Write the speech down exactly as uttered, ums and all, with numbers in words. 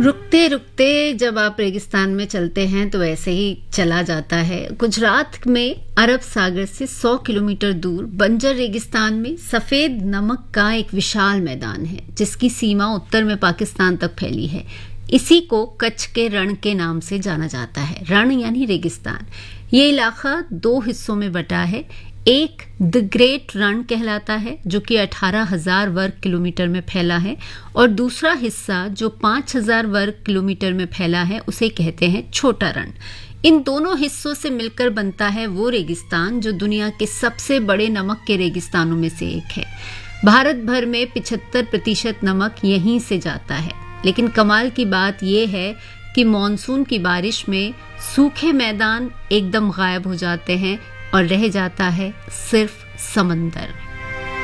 रुकते रुकते जब आप रेगिस्तान में चलते हैं तो ऐसे ही चला जाता है। गुजरात में अरब सागर से सौ किलोमीटर दूर बंजर रेगिस्तान में सफेद नमक का एक विशाल मैदान है जिसकी सीमा उत्तर में पाकिस्तान तक फैली है। इसी को कच्छ के रण के नाम से जाना जाता है। रण यानी रेगिस्तान। ये इलाका दो हिस्सों में बटा है। एक द ग्रेट रण कहलाता है जो कि अठारह हजार वर्ग किलोमीटर में फैला है और दूसरा हिस्सा जो पांच हजार वर्ग किलोमीटर में फैला है उसे कहते हैं छोटा रण। इन दोनों हिस्सों से मिलकर बनता है वो रेगिस्तान जो दुनिया के सबसे बड़े नमक के रेगिस्तानों में से एक है। भारत भर में पिछहत्तर प्रतिशत नमक यहीं से जाता है। लेकिन कमाल की बात यह है कि मॉनसून की बारिश में सूखे मैदान एकदम गायब हो जाते हैं और रह जाता है सिर्फ समंदर।